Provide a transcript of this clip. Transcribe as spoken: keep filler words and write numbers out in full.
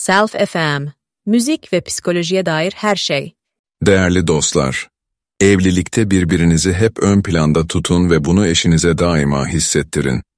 Self F M, müzik ve psikolojiye dair her şey. Değerli dostlar, evlilikte birbirinizi hep ön planda tutun ve bunu eşinize daima hissettirin.